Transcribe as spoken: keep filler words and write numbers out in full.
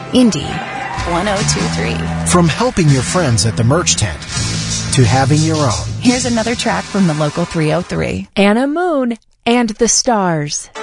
Indy one oh two three. From helping your friends at the merch tent to having your own. Here's another track from the local three oh three. Anna Moon and the Stars.